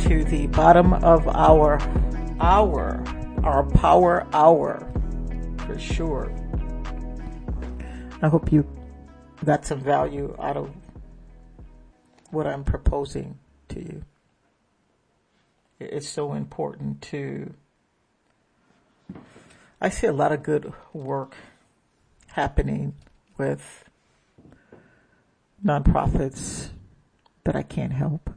to the bottom of our power hour, for sure. I hope you got some value out of what I'm proposing to you. It's so important I see a lot of good work happening with nonprofits that I can't help.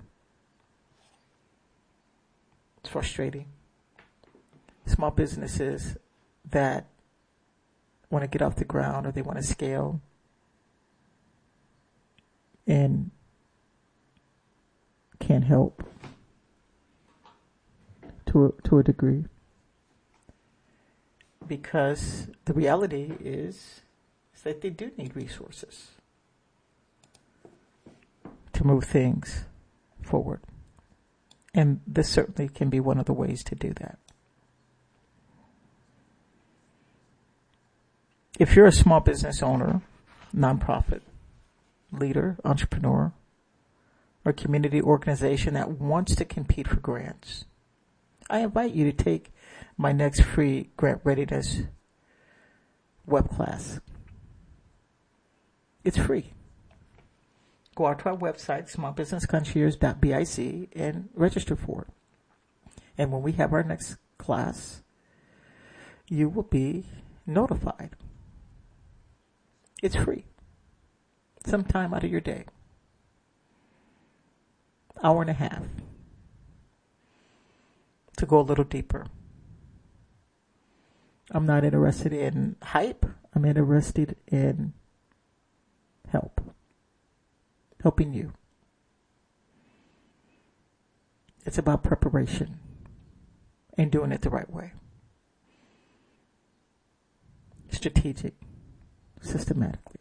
It's frustrating. Small businesses that want to get off the ground or they want to scale and can't help to a degree. Because the reality is that they do need resources to move things forward. And this certainly can be one of the ways to do that. If you're a small business owner, nonprofit, leader, entrepreneur, or community organization that wants to compete for grants, I invite you to take my next free grant readiness web class. It's free. Go out to our website, smallbusinessconcierge.biz, and register for it. And when we have our next class, you will be notified. It's free. Some time out of your day. Hour and a half. To go a little deeper. I'm not interested in hype. I'm interested in help. Helping you. It's about preparation and doing it the right way. Strategic. Systematically.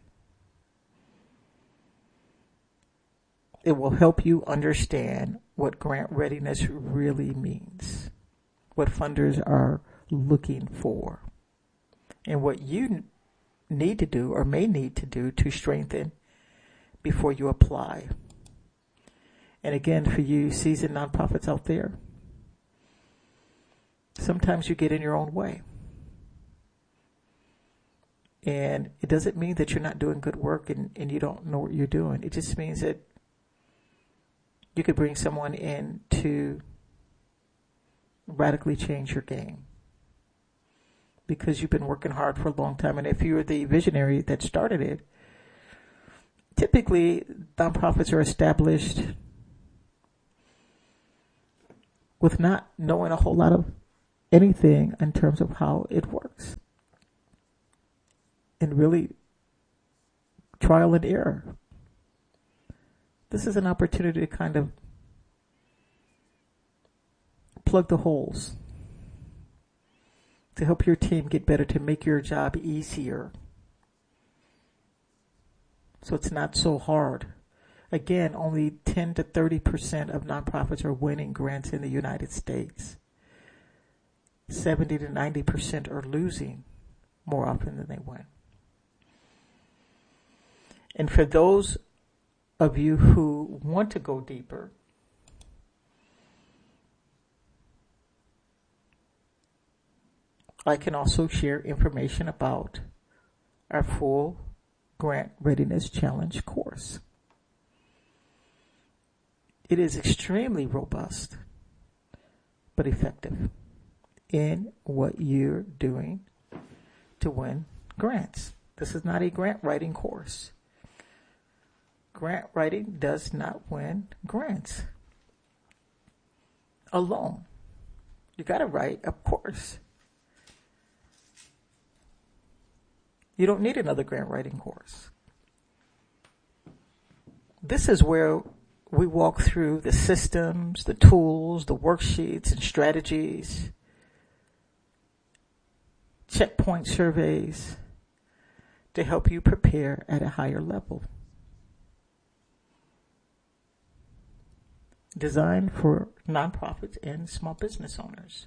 It will help you understand what grant readiness really means, what funders are looking for, and what you need to do or may need to do to strengthen before you apply. And again, for you seasoned nonprofits out there, sometimes you get in your own way. And it doesn't mean that you're not doing good work and you don't know what you're doing. It just means that you could bring someone in to radically change your game. Because you've been working hard for a long time. And if you're the visionary that started it, typically nonprofits are established with not knowing a whole lot of anything in terms of how it works. And really trial and error. This is an opportunity to kind of plug the holes, to help your team get better, to make your job easier. So it's not so hard. Again, only 10 to 30% of nonprofits are winning grants in the United States. 70 to 90% are losing more often than they win. And for those of you who want to go deeper, I can also share information about our full Grant Readiness Challenge course. It is extremely robust, but effective in what you're doing to win grants. This is not a grant writing course. Grant writing does not win grants alone. You got to write, of course. You don't need another grant writing course. This is where we walk through the systems, the tools, the worksheets and strategies, checkpoint surveys to help you prepare at a higher level. Designed for nonprofits and small business owners.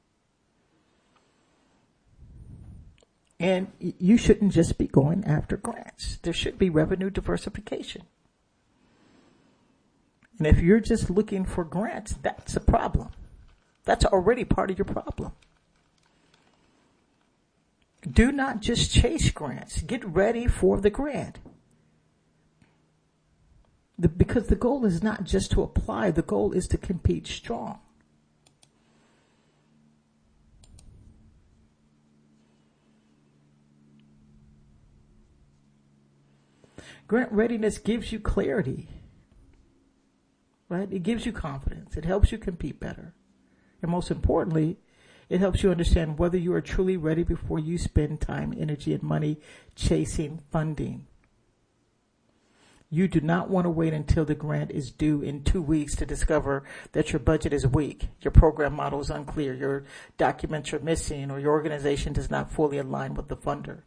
And you shouldn't just be going after grants. There should be revenue diversification. And if you're just looking for grants, that's a problem. That's already part of your problem. Do not just chase grants. Get ready for the grant. Because the goal is not just to apply, the goal is to compete strong. Grant readiness gives you clarity, right? It gives you confidence. It helps you compete better. And most importantly, it helps you understand whether you are truly ready before you spend time, energy, and money chasing funding. You do not want to wait until the grant is due in 2 weeks to discover that your budget is weak, your program model is unclear, your documents are missing, or your organization does not fully align with the funder.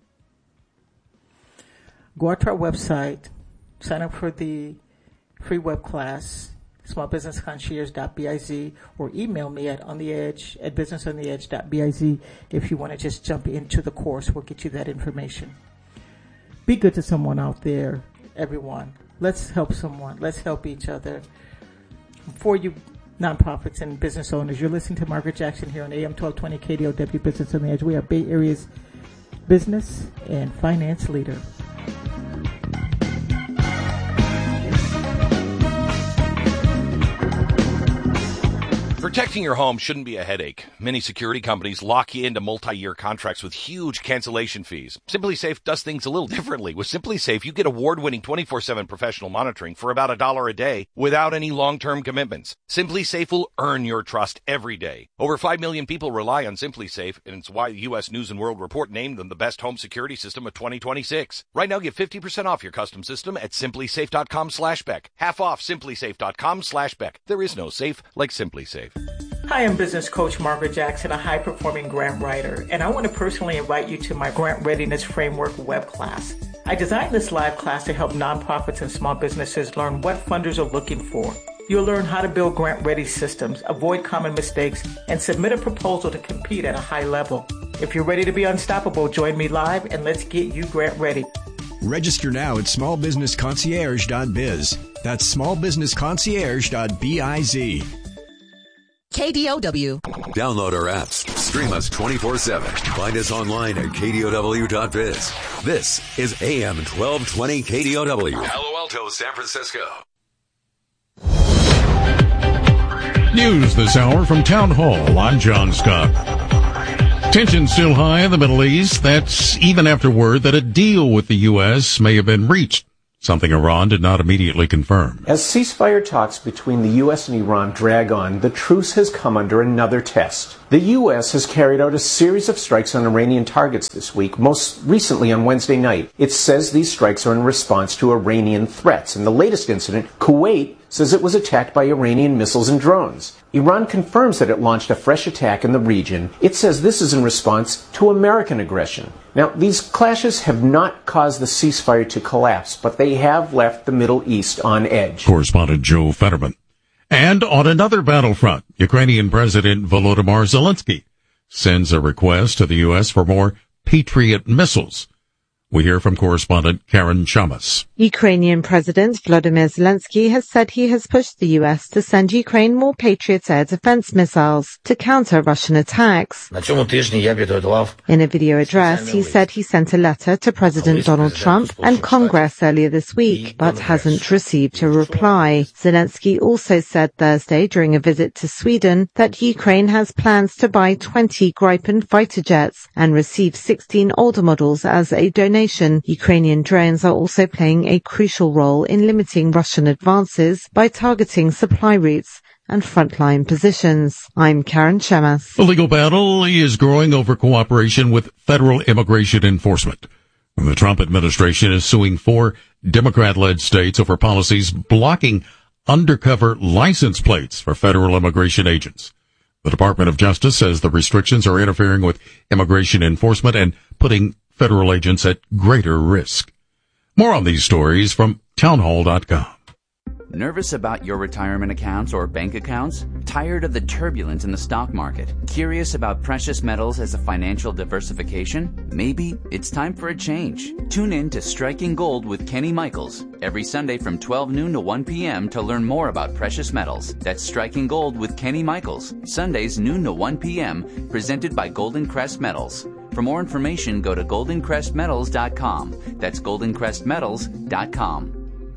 Go out to our website, sign up for the free web class, smallbusinessconcierge.biz, or email me at businessontheedge.biz if you want to just jump into the course. We'll get you that information. Be good to someone out there, everyone. Let's help someone. Let's help each other. For you nonprofits and business owners, you're listening to Margaret Jackson here on AM 1220 KDOW Business on the Edge. We are Bay Area's business and finance leader. Protecting your home shouldn't be a headache. Many security companies lock you into multi-year contracts with huge cancellation fees. SimpliSafe does things a little differently. With SimpliSafe, you get award-winning 24/7 professional monitoring for about $1 a day without any long-term commitments. SimpliSafe will earn your trust every day. Over 5 million people rely on SimpliSafe, and it's why the U.S. News & World Report named them the best home security system of 2026. Right now, get 50% off your custom system at SimpliSafe.com/Beck. Half off SimpliSafe.com/Beck. There is no safe like SimpliSafe. Hi, I'm business coach Margaret Jackson, a high-performing grant writer, and I want to personally invite you to my Grant Readiness Framework web class. I designed this live class to help nonprofits and small businesses learn what funders are looking for. You'll learn how to build grant-ready systems, avoid common mistakes, and submit a proposal to compete at a high level. If you're ready to be unstoppable, join me live and let's get you grant ready. Register now at smallbusinessconcierge.biz. That's smallbusinessconcierge.biz. KDOW. Download our apps. Stream us 24/7. Find us online at KDOW.biz. This is AM 1220 KDOW. Palo Alto, San Francisco. News this hour from Town Hall. I'm John Scott. Tension still high in the Middle East. That's even after word that a deal with the U.S. may have been reached, something Iran did not immediately confirm. As ceasefire talks between the U.S. and Iran drag on, the truce has come under another test. The U.S. has carried out a series of strikes on Iranian targets this week, most recently on Wednesday night. It says these strikes are in response to Iranian threats. In the latest incident, Kuwait says it was attacked by Iranian missiles and drones. Iran confirms that it launched a fresh attack in the region. It says this is in response to American aggression. Now, these clashes have not caused the ceasefire to collapse, but they have left the Middle East on edge. Correspondent Joe Fetterman. And on another battlefront, Ukrainian President Volodymyr Zelensky sends a request to the U.S. for more Patriot missiles. We hear from correspondent Karen Chamas. Ukrainian President Volodymyr Zelensky has said he has pushed the U.S. to send Ukraine more Patriot air defense missiles to counter Russian attacks. In a video address, he said he sent a letter to President Donald Trump and Congress earlier this week, but hasn't received a reply. Zelensky also said Thursday during a visit to Sweden that Ukraine has plans to buy 20 Gripen fighter jets and receive 16 older models as a donation. Ukrainian drones are also playing a crucial role in limiting Russian advances by targeting supply routes and frontline positions. I'm Karen Chamas. The legal battle is growing over cooperation with federal immigration enforcement. The Trump administration is suing 4 Democrat-led states over policies blocking undercover license plates for federal immigration agents. The Department of Justice says the restrictions are interfering with immigration enforcement and putting federal agents at greater risk. More on these stories from townhall.com. Nervous about your retirement accounts or bank accounts? Tired of the turbulence in the stock market? Curious about precious metals as a financial diversification? Maybe it's time for a change. Tune in to Striking Gold with Kenny Michaels every Sunday from 12 noon to 1 p.m. to learn more about precious metals. That's Striking Gold with Kenny Michaels, Sundays noon to 1 p.m., presented by Golden Crest Metals. For more information, go to goldencrestmetals.com. That's goldencrestmetals.com.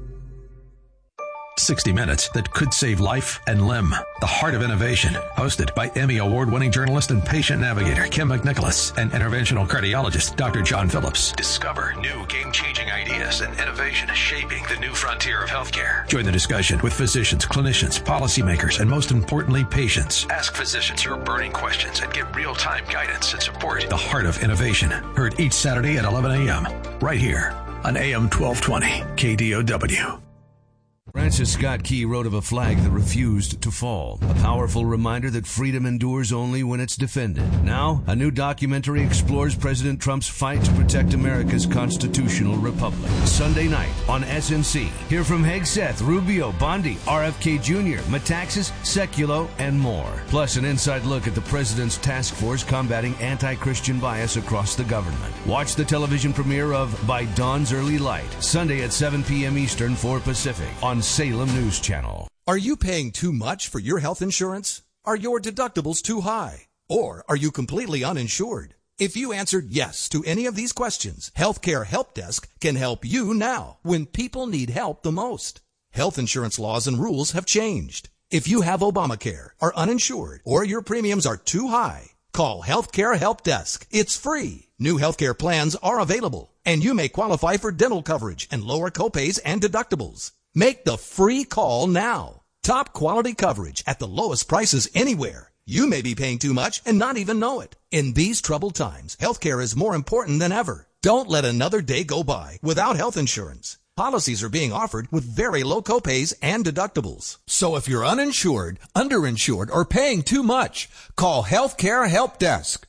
60 Minutes that could save life and limb. The Heart of Innovation, hosted by Emmy Award-winning journalist and patient navigator Kim McNicholas and interventional cardiologist Dr. John Phillips. Discover new game-changing ideas and innovation shaping the new frontier of healthcare. Join the discussion with physicians, clinicians, policymakers, and most importantly, patients. Ask physicians your burning questions and get real-time guidance and support. The Heart of Innovation, heard each Saturday at 11 a.m. right here on AM 1220 KDOW. Francis Scott Key wrote of a flag that refused to fall, a powerful reminder that freedom endures only when it's defended. Now, a new documentary explores President Trump's fight to protect America's constitutional republic. Sunday night on SNC. Hear from Hegseth, Rubio, Bondi, RFK Jr., Metaxas, Sekulow, and more. Plus, an inside look at the president's task force combating anti-Christian bias across the government. Watch the television premiere of By Dawn's Early Light, Sunday at 7 p.m. Eastern, 4 Pacific, on Salem News Channel. Are you paying too much for your health insurance? Are your deductibles too high? Or are you completely uninsured? If you answered yes to any of these questions, Healthcare Help Desk can help you now when people need help the most. Health insurance laws and rules have changed. If you have Obamacare, are uninsured, or your premiums are too high, call Healthcare Help Desk. It's free. New healthcare plans are available, and you may qualify for dental coverage and lower copays and deductibles. Make the free call now. Top quality coverage at the lowest prices anywhere. You may be paying too much and not even know it. In these troubled times, healthcare is more important than ever. Don't let another day go by without health insurance. Policies are being offered with very low copays and deductibles. So if you're uninsured, underinsured, or paying too much, call Healthcare Help Desk.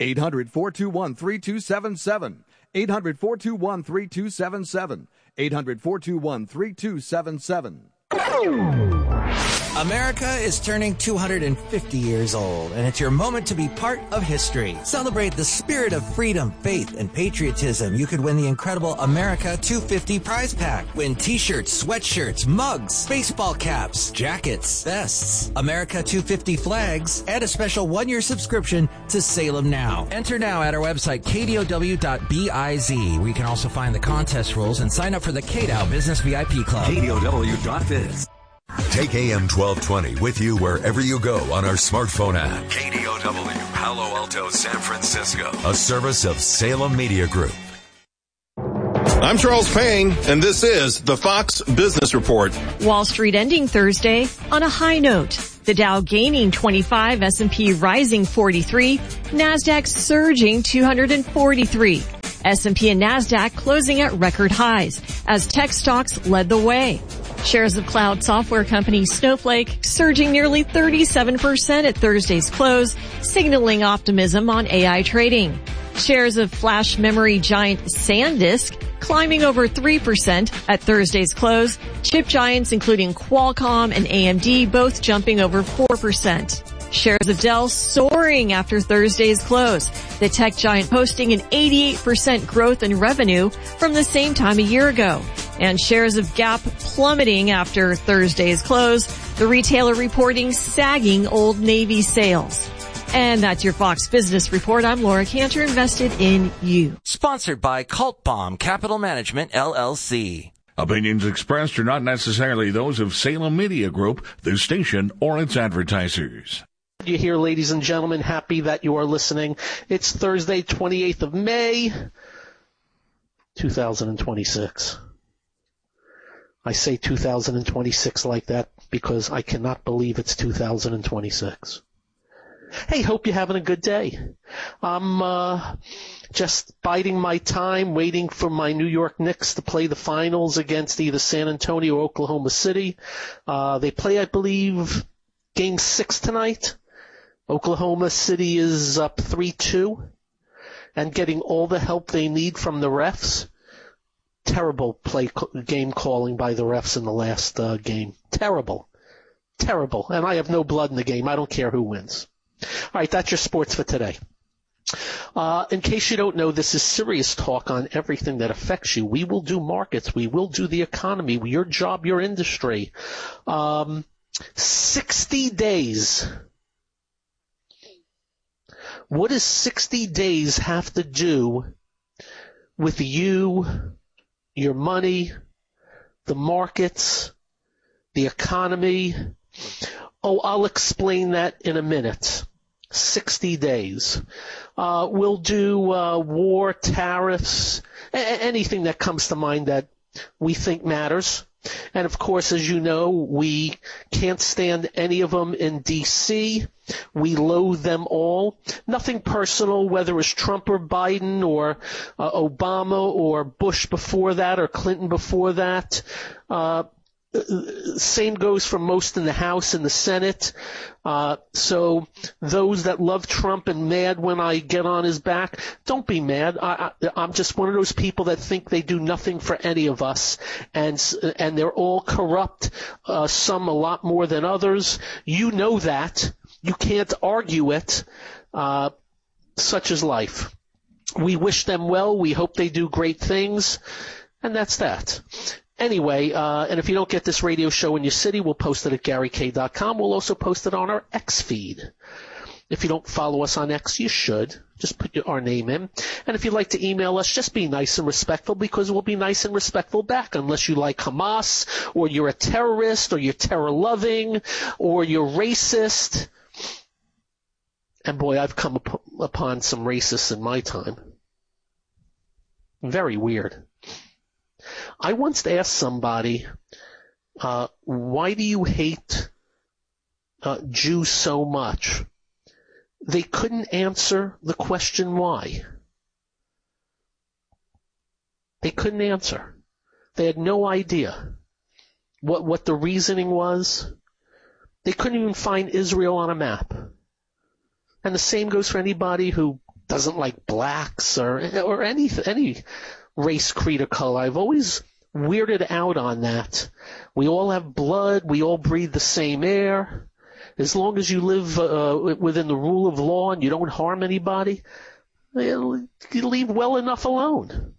800-421-3277. 800-421-3277. 800-421-3277. America is turning 250 years old, and it's your moment to be part of history. Celebrate the spirit of freedom, faith, and patriotism. You could win the incredible America 250 prize pack. Win t-shirts, sweatshirts, mugs, baseball caps, jackets, vests, America 250 flags, and a special one-year subscription to Salem Now. Enter now at our website, kdow.biz, where you can also find the contest rules and sign up for the KDOW Business VIP Club. KDOW.biz. Take AM 1220 with you wherever you go on our smartphone app. KDOW, Palo Alto, San Francisco. A service of Salem Media Group. I'm Charles Payne, and this is the Fox Business Report. Wall Street ending Thursday on a high note. The Dow gaining 25, S&P rising 43, NASDAQ surging 243. S&P and NASDAQ closing at record highs as tech stocks led the way. Shares of cloud software company Snowflake surging nearly 37% at Thursday's close, signaling optimism on AI trading. Shares of flash memory giant SanDisk climbing over 3% at Thursday's close. Chip giants including Qualcomm and AMD both jumping over 4%. Shares of Dell soaring after Thursday's close. The tech giant posting an 88% growth in revenue from the same time a year ago. And shares of Gap plummeting after Thursday's close. The retailer reporting sagging Old Navy sales. And that's your Fox Business Report. I'm Laura Cantor, invested in you. Sponsored by Cult Bomb Capital Management, LLC. Opinions expressed are not necessarily those of Salem Media Group, the station, or its advertisers. You hear, ladies and gentlemen, happy that you are listening. It's Thursday, 28th of May, 2026. I say 2026 like that because I cannot believe it's 2026. Hey, hope you're having a good day. I'm just biding my time, waiting for my New York Knicks to play the finals against either San Antonio or Oklahoma City. They play, I believe, Game 6 tonight. Oklahoma City is up 3-2 and getting all the help they need from the refs. Terrible game calling by the refs in the last game. Terrible. And I have no blood in the game. I don't care who wins. All right, that's your sports for today. In case you don't know, this is serious talk on everything that affects you. We will do markets. We will do the economy, your job, your industry. 60 days. What does 60 days have to do with you, your money, the markets, the economy? Oh, I'll explain that in a minute. 60 days. We'll do war, tariffs, anything that comes to mind that we think matters. And of course, as you know, we can't stand any of them in D.C. We loathe them all. Nothing personal, whether it's Trump or Biden or Obama or Bush before that or Clinton before that. Same goes for most in the House and the Senate. So those that love Trump and mad when I get on his back, don't be mad. I'm just one of those people that think they do nothing for any of us, and they're all corrupt. Some a lot more than others. You know that. You can't argue it. Such is life. We wish them well. We hope they do great things, and that's that. Anyway, and if you don't get this radio show in your city, we'll post it at GaryK.com. We'll also post it on our X feed. If you don't follow us on X, you should. Just put our name in. And if you'd like to email us, just be nice and respectful, because we'll be nice and respectful back, unless you like Hamas, or you're a terrorist, or you're terror-loving, or you're racist. And boy, I've come upon some racists in my time. Very weird. I once asked somebody, why do you hate Jews so much? They couldn't answer the question why. They couldn't answer. They had no idea what the reasoning was. They couldn't even find Israel on a map. And the same goes for anybody who doesn't like blacks or any race, creed, or color. I've always weirded out on that. We all have blood. We all breathe the same air. As long as you live within the rule of law and you don't harm anybody, you leave well enough alone.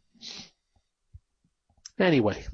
Anyway,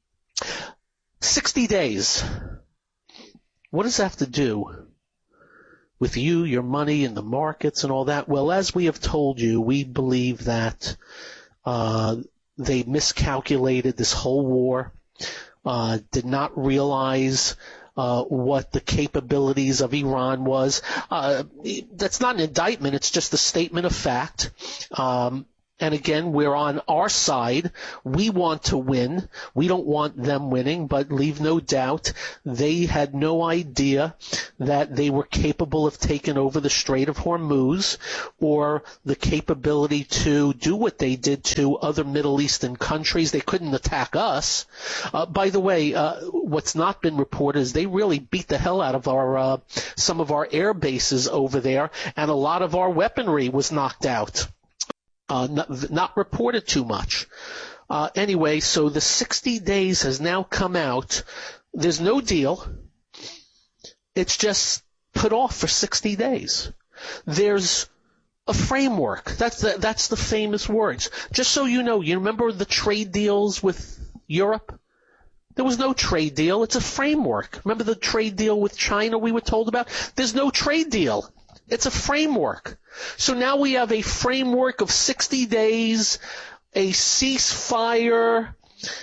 60 days. What does that have to do with you, your money, and the markets and all that? Well, as we have told you, we believe that they miscalculated this whole war, did not realize what the capabilities of Iran was. That's not an indictment. It's just a statement of fact. And again, we're on our side. We want to win. We don't want them winning, but leave no doubt they had no idea that they were capable of taking over the Strait of Hormuz, or the capability to do what they did to other Middle Eastern countries. They couldn't attack us. By the way, what's not been reported is they really beat the hell out of some of our air bases over there, and a lot of our weaponry was knocked out. Not reported too much. Anyway, so the 60 days has now come out. There's no deal. It's just put off for 60 days. There's a framework. That's the famous words. Just so you know, you remember the trade deals with Europe? There was no trade deal. It's a framework. Remember the trade deal with China we were told about? There's no trade deal. It's a framework. So now we have a framework of 60 days, a ceasefire.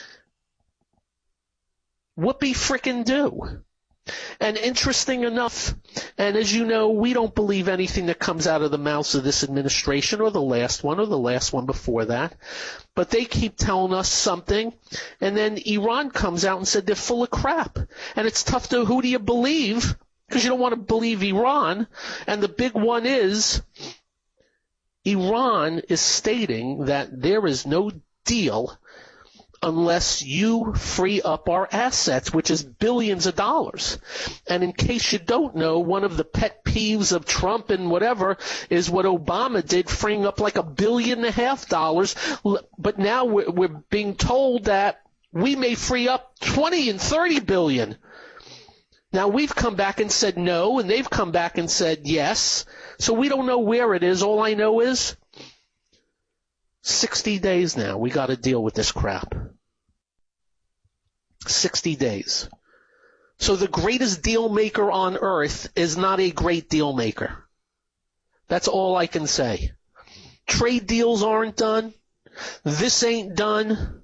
Whoopee frickin' do. And interesting enough, and as you know, we don't believe anything that comes out of the mouths of this administration or the last one before that. But they keep telling us something, and then Iran comes out and said they're full of crap. And it's tough to, who do you believe? Because you don't want to believe Iran. And the big one is, Iran is stating that there is no deal unless you free up our assets, which is billions of dollars. And in case you don't know, one of the pet peeves of Trump and whatever is what Obama did, freeing up like $1.5 billion. But now we're being told that we may free up 20 and 30 billion. Now we've come back and said no, and they've come back and said yes. So we don't know where it is. All I know is 60 days now. We got to deal with this crap. 60 days. So the greatest deal maker on earth is not a great deal maker. That's all I can say. Trade deals aren't done. This ain't done.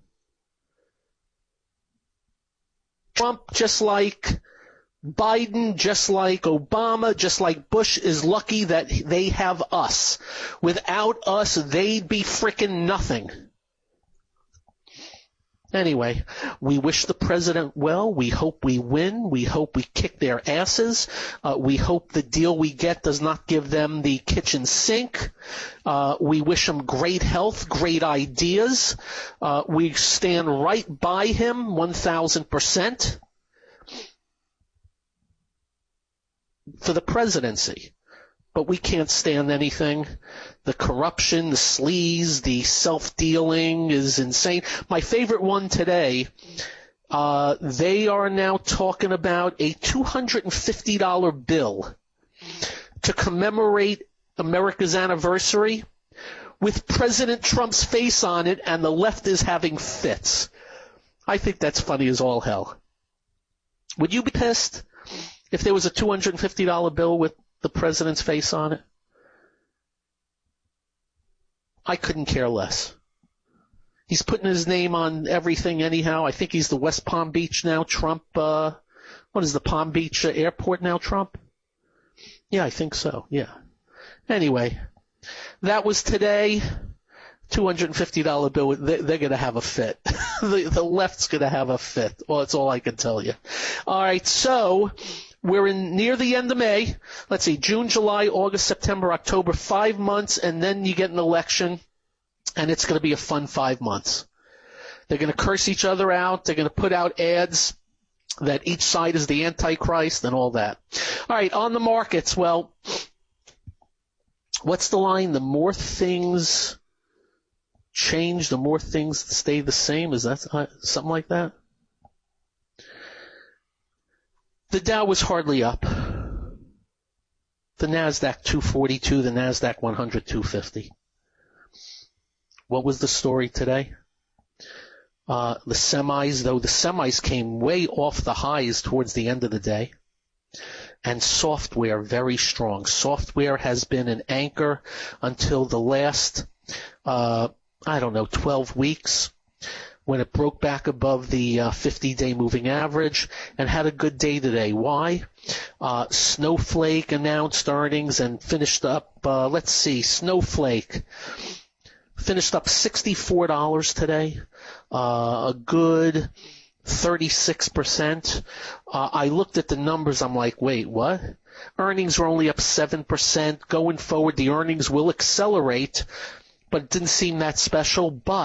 Trump, just like Biden, just like Obama, just like Bush, is lucky that they have us. Without us, they'd be frickin' nothing. Anyway, we wish the president well. We hope we win. We hope we kick their asses. We hope the deal we get does not give them the kitchen sink. We wish him great health, great ideas. We stand right by him 1,000%. For the presidency. But we can't stand anything. The corruption, the sleaze, the self-dealing is insane. My favorite one today, they are now talking about a $250 bill to commemorate America's anniversary with President Trump's face on it, and the left is having fits. I think that's funny as all hell. Would you be pissed if there was a $250 bill with the president's face on it? I couldn't care less. He's putting his name on everything anyhow. I think he's the West Palm Beach now, Trump. What is the Palm Beach airport now, Trump? Yeah, I think so, yeah. Anyway, that was today. $250 bill, they're going to have a fit. The left's going to have a fit. Well, that's all I can tell you. All right, so we're near the end of May. Let's see, June, July, August, September, October, 5 months, and then you get an election, and it's going to be a fun 5 months. They're going to curse each other out. They're going to put out ads that each side is the Antichrist and all that. All right, on the markets, well, what's the line? The more things change, the more things stay the same. Is that something like that? The Dow was hardly up. The NASDAQ 242, the NASDAQ 100 250. What was the story today? The semis came way off the highs towards the end of the day. And software very strong. Software has been an anchor until the last 12 weeks, when it broke back above the 50-day moving average and had a good day today. Why? Snowflake announced earnings and finished up, Snowflake finished up $64 today, a good 36%. I looked at the numbers, I'm like, wait, what? Earnings were only up 7%. Going forward, the earnings will accelerate, but it didn't seem that special. But